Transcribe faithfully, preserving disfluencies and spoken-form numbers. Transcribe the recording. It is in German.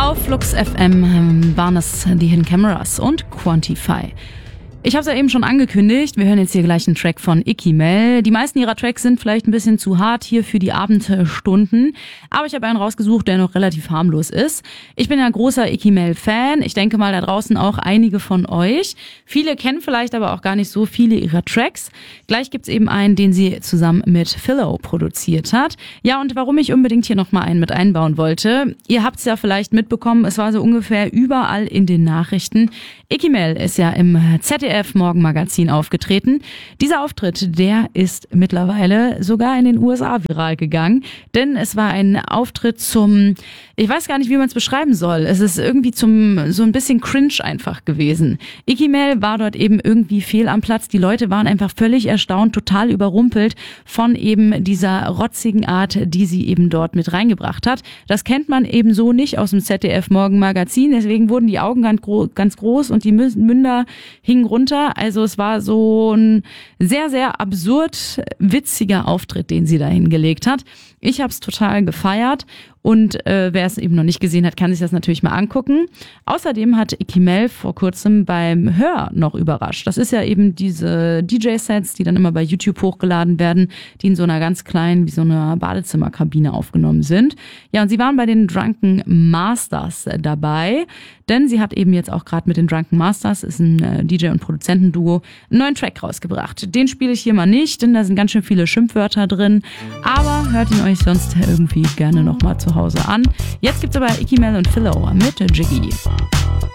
Auf Flux F M waren es die Hidden Cameras und Quantify. Ich habe es ja eben schon angekündigt, wir hören jetzt hier gleich einen Track von Ikimel. Die meisten ihrer Tracks sind vielleicht ein bisschen zu hart hier für die Abendstunden, aber ich habe einen rausgesucht, der noch relativ harmlos ist. Ich bin ja ein großer Ikimel-Fan, ich denke mal da draußen auch einige von euch. Viele kennen vielleicht aber auch gar nicht so viele ihrer Tracks. Gleich gibt's eben einen, den sie zusammen mit Philo produziert hat. Ja, und warum ich unbedingt hier nochmal einen mit einbauen wollte, ihr habt's ja vielleicht mitbekommen, es war so ungefähr überall in den Nachrichten. Ikimel ist ja im Z D F-Morgenmagazin aufgetreten. Dieser Auftritt, der ist mittlerweile sogar in den U S A viral gegangen, denn es war ein Auftritt zum, ich weiß gar nicht, wie man es beschreiben soll. Es ist irgendwie zum so ein bisschen cringe einfach gewesen. Ikimel war dort eben irgendwie fehl am Platz. Die Leute waren einfach völlig erstaunt, total überrumpelt von eben dieser rotzigen Art, die sie eben dort mit reingebracht hat. Das kennt man eben so nicht aus dem Z D F-Morgenmagazin. Deswegen wurden die Augen ganz, gro- ganz groß und die Münder hingen runter. Also es war so ein sehr, sehr absurd witziger Auftritt, den sie da hingelegt hat. Ich habe es total gefeiert und äh, wer es eben noch nicht gesehen hat, kann sich das natürlich mal angucken. Außerdem hat Ikimel vor kurzem beim Hör noch überrascht. Das ist ja eben diese D J-Sets, die dann immer bei YouTube hochgeladen werden, die in so einer ganz kleinen, wie so einer Badezimmerkabine aufgenommen sind. Ja, und sie waren bei den Drunken Masters dabei, denn sie hat eben jetzt auch gerade mit den Drunken Masters, ist ein äh, D J- und Produzentenduo, einen neuen Track rausgebracht. Den spiele ich hier mal nicht, denn da sind ganz schön viele Schimpfwörter drin, aber hört ihn euch sonst irgendwie gerne nochmal zu Hause an. Jetzt gibt's aber Ikimel und Philo mit Jiggy.